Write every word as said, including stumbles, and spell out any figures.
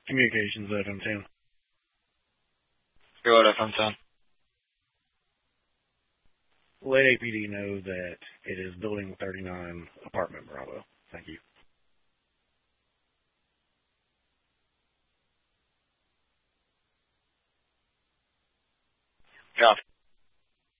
Communications at F M ten. Go at F M ten. Let A P D know that it is Building thirty-nine, Apartment Bravo. Thank you. Copy.